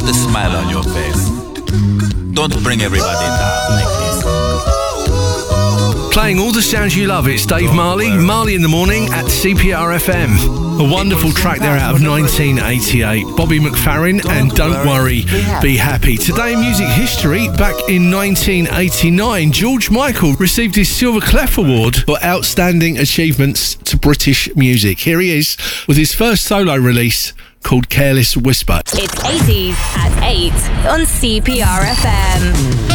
Put a smile on your face. Don't bring everybody down like this. Playing all the sounds you love, it's Dave Marley, Marley in the Morning at CPR FM. A wonderful track there out of 1988. Bobby McFerrin and Don't Worry, Be Happy. Today in music history, back in 1989, George Michael received his Silver Clef Award for Outstanding Achievements to British Music. Here he is with his first solo release called Careless Whisper. It's 80s at 8 on CPR FM.